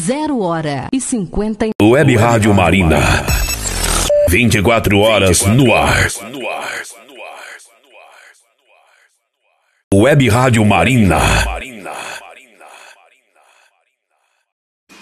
0h50. Web Rádio Marina. 24 horas no ar. Web Rádio Marina.